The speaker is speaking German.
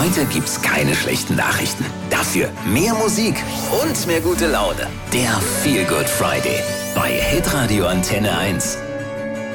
Heute gibt's keine schlechten Nachrichten. Dafür mehr Musik und mehr gute Laune. Der Feel Good Friday bei Hitradio Antenne 1.